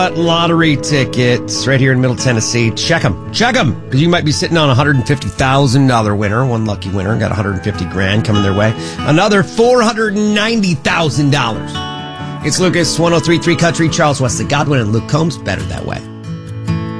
Lottery tickets right here in Middle Tennessee. Check them, because you might be sitting on a $150,000 winner. One lucky winner got $150,000 coming their way. Another $490,000. It's Lucas, 103.3 Country, Charles Wesley Godwin, and Luke Combs. Better that way.